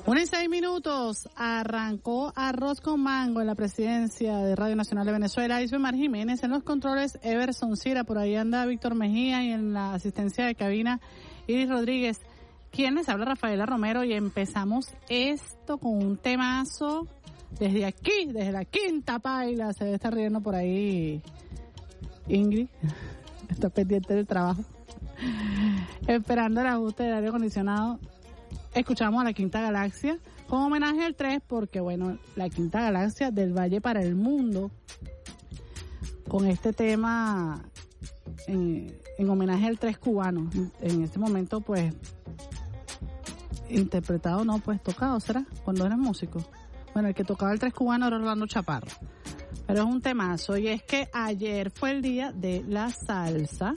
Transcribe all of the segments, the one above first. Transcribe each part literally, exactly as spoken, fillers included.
Una y seis minutos, arrancó Arroz con Mango en la presidencia de Radio Nacional de Venezuela. Isbemar Jiménez en los controles, Everson Cira, por ahí anda Víctor Mejía, y en la asistencia de cabina Iris Rodríguez. ¿Quién les habla? Rafaela Romero, y empezamos esto con un temazo desde aquí, desde la quinta paila. Se debe estar riendo por ahí Ingrid, está pendiente del trabajo, esperando el ajuste del aire acondicionado. Escuchamos a la Quinta Galaxia con homenaje al tres, porque bueno, la Quinta Galaxia del Valle para el Mundo, con este tema en, en homenaje al tres cubano. En este momento, pues, interpretado, no, pues tocado, ¿será? Cuando eres músico. Bueno, el que tocaba el tres cubano era Orlando Chaparro. Pero es un temazo, y es que ayer fue el día de la salsa.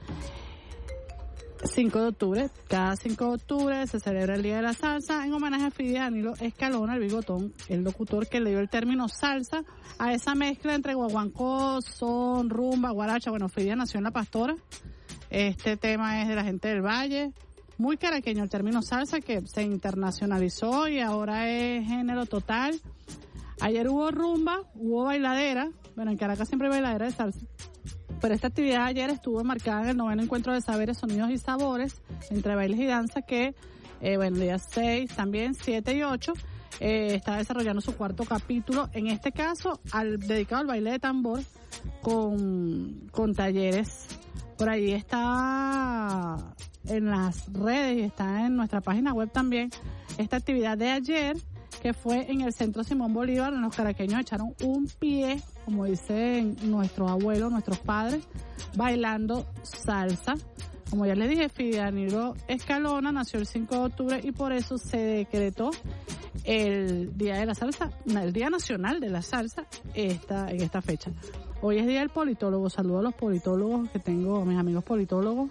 cinco de octubre, cada cinco de octubre se celebra el Día de la Salsa en homenaje a Fidel Danilo Escalona, el bigotón, el locutor que le dio el término salsa a esa mezcla entre guaguancó, son, rumba, guaracha. Bueno, Fidel nació en La Pastora. Este tema es de la gente del Valle, muy caraqueño el término salsa, que se internacionalizó y ahora es género total. Ayer hubo rumba, hubo bailadera, bueno, en Caracas siempre hay bailadera de salsa. Pero esta actividad ayer estuvo marcada en el noveno encuentro de saberes, sonidos y sabores entre bailes y danza, que, eh, bueno, días seis, también siete y ocho, eh, está desarrollando su cuarto capítulo, en este caso al dedicado al baile de tambor, con, con talleres. Por ahí está en las redes y está en nuestra página web también esta actividad de ayer, que fue en el Centro Simón Bolívar. Los caraqueños echaron un pie, como dicen nuestros abuelos, nuestros padres, bailando salsa. Como ya les dije, Fidel Danilo Escalona nació el cinco de octubre y por eso se decretó el Día de la Salsa, el Día Nacional de la Salsa, esta, en esta fecha. Hoy es Día del Politólogo. Saludo a los politólogos que tengo, a mis amigos politólogos.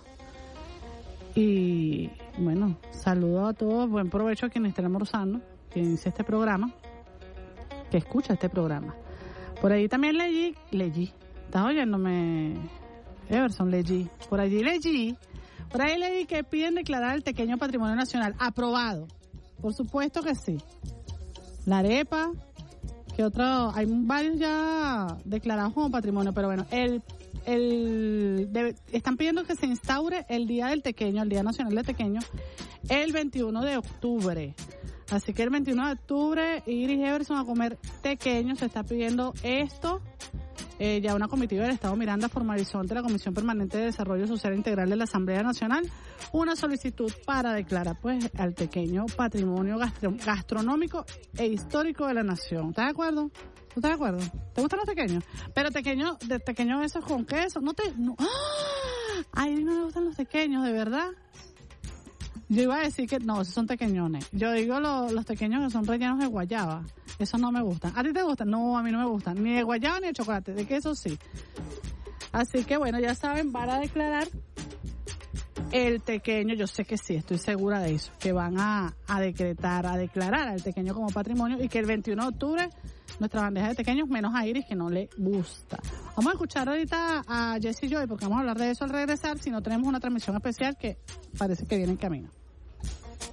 Y bueno, saludo a todos, buen provecho a quienes estén almorzando, que inicia este programa, que escucha este programa. Por ahí también leí, leí, ¿estás oyéndome, Everson? Leí, por allí leí, por ahí leí que piden declarar el Tequeño Patrimonio Nacional. Aprobado, por supuesto que sí. La arepa, que otro, hay varios ya declarados como patrimonio, pero bueno, el, el, debe, están pidiendo que se instaure el Día del Tequeño, el Día Nacional del Tequeño, el veintiuno de octubre. Así que el veintiuno de octubre, Iris Everson a comer tequeño, se está pidiendo esto. Eh, ya una comitiva del Estado Miranda formalizó ante la Comisión Permanente de Desarrollo Social Integral de la Asamblea Nacional una solicitud para declarar pues al tequeño patrimonio gastro, gastronómico e histórico de la nación. ¿Estás de acuerdo? ¿Tú estás de acuerdo? ¿Te gustan los tequeños? Pero tequeño, de tequeño esos con queso, no te, no. ¡Ah! Ay, no me gustan los tequeños, ¿de verdad? Yo iba a decir que no, esos son tequeñones. Yo digo lo, los tequeños que son rellenos de guayaba. Esos no me gustan. ¿A ti te gustan? No, a mí no me gustan. Ni de guayaba ni de chocolate. De queso sí. Así que bueno, ya saben, van a declarar el tequeño. Yo sé que sí, estoy segura de eso. Que van a, a decretar, a declarar al tequeño como patrimonio, y que el veintiuno de octubre nuestra bandeja de tequeños, menos a Iris, que no le gusta. Vamos a escuchar ahorita a Jesse Joy, porque vamos a hablar de eso al regresar, si no tenemos una transmisión especial que parece que viene en camino.